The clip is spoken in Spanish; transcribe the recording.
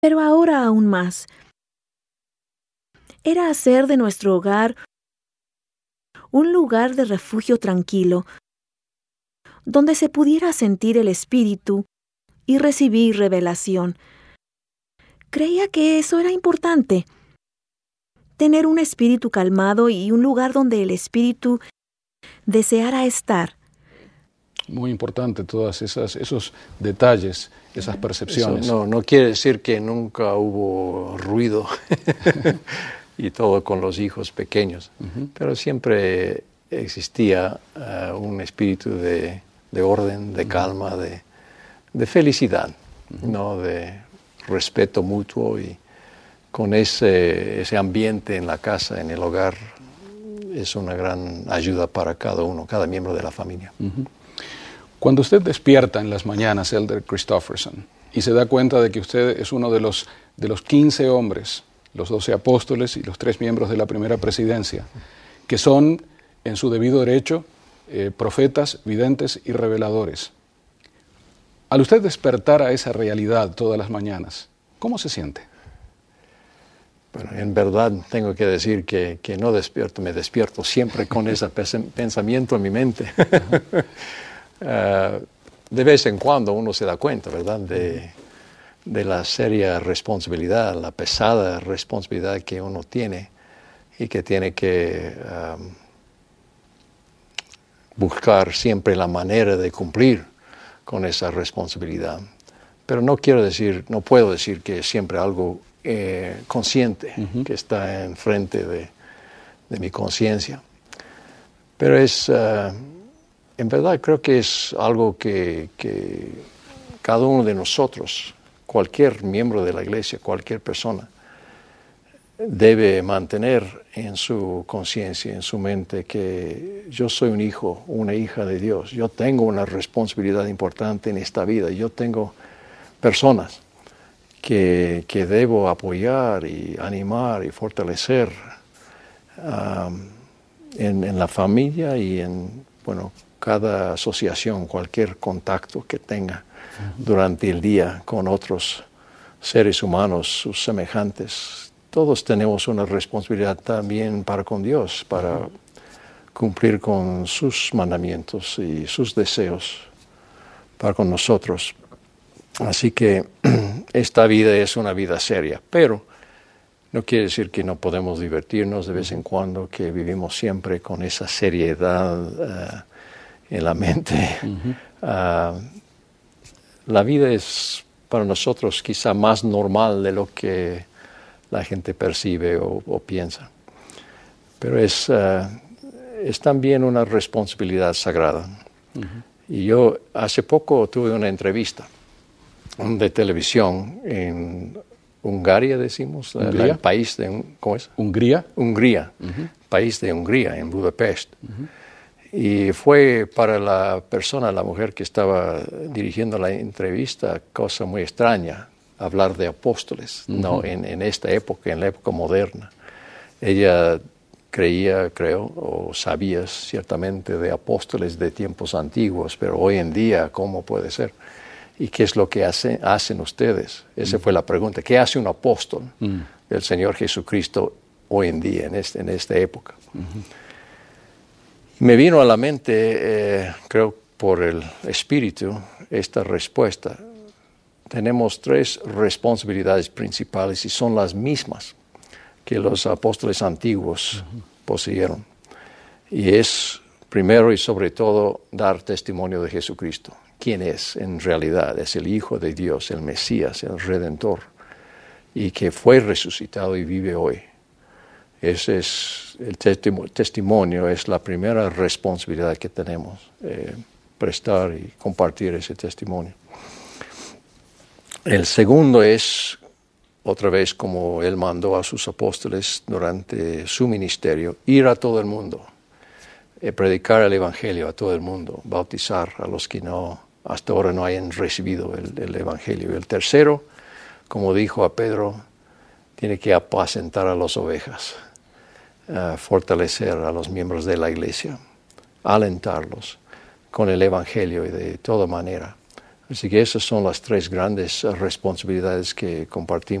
Pero ahora aún más. Era hacer de nuestro hogar un lugar de refugio tranquilo, donde se pudiera sentir el Espíritu y recibir revelación. Creía que eso era importante. Tener un espíritu calmado y un lugar donde el Espíritu deseara estar. Muy importante todos esos detalles, esas percepciones. Eso no quiere decir que nunca hubo ruido y todo con los hijos pequeños, pero siempre existía un espíritu de orden, de calma, de felicidad, ¿no? De respeto mutuo, y con ese ambiente en la casa, en el hogar, es una gran ayuda para cada uno, cada miembro de la familia. Cuando usted despierta en las mañanas, Elder Christofferson, y se da cuenta de que usted es uno de los 15 hombres, los 12 apóstoles y los 3 miembros de la primera presidencia, que son, en su debido derecho, profetas, videntes y reveladores. Al usted despertar a esa realidad todas las mañanas, ¿cómo se siente? Bueno, en verdad tengo que decir que no despierto, me despierto siempre con ese pensamiento en mi mente. De vez en cuando uno se da cuenta, ¿verdad?, de la seria responsabilidad, la pesada responsabilidad que uno tiene y que tiene que buscar siempre la manera de cumplir con esa responsabilidad. Pero no puedo decir que es siempre algo consciente, que está enfrente de mi conciencia. Pero en verdad creo que es algo que cada uno de nosotros, cualquier miembro de la iglesia, cualquier persona, debe mantener en su conciencia, en su mente, que yo soy un hijo, una hija de Dios. Yo tengo una responsabilidad importante en esta vida. Yo tengo personas que debo apoyar y animar y fortalecer en la familia y en cada asociación, cualquier contacto que tenga durante el día con otros seres humanos, sus semejantes. Todos tenemos una responsabilidad también para con Dios, para cumplir con sus mandamientos y sus deseos para con nosotros. Así que esta vida es una vida seria, pero no quiere decir que no podemos divertirnos de vez en cuando, que vivimos siempre con esa seriedad en la mente. La vida es para nosotros quizá más normal de lo que la gente percibe o piensa. Pero es también una responsabilidad sagrada. Y yo hace poco tuve una entrevista de televisión en Hungría, decimos, el país de... ¿Cómo es? ¿Hungría? Hungría, país de Hungría, en Budapest. Y fue para la mujer que estaba dirigiendo la entrevista, cosa muy extraña, hablar de apóstoles, no en esta época, en la época moderna. Ella creo, o sabía ciertamente de apóstoles de tiempos antiguos, pero hoy en día, ¿cómo puede ser? ¿Y qué es lo que hacen ustedes? Esa fue la pregunta. ¿Qué hace un apóstol del Señor Jesucristo hoy en día, en esta época? Me vino a la mente, creo por el Espíritu, esta respuesta. Tenemos 3 responsabilidades principales y son las mismas que los apóstoles antiguos poseyeron. Y es, primero y sobre todo, dar testimonio de Jesucristo. ¿Quién es en realidad? Es el Hijo de Dios, el Mesías, el Redentor, y que fue resucitado y vive hoy. Ese es el testimonio, es la primera responsabilidad que tenemos, prestar y compartir ese testimonio. El segundo es, otra vez como Él mandó a sus apóstoles durante su ministerio, ir a todo el mundo, predicar el Evangelio a todo el mundo, bautizar a los que hasta ahora no hayan recibido el Evangelio. Y el tercero, como dijo a Pedro, tiene que apacentar a las ovejas, fortalecer a los miembros de la iglesia, alentarlos con el Evangelio y de toda manera Así que esas son las tres grandes responsabilidades que compartimos.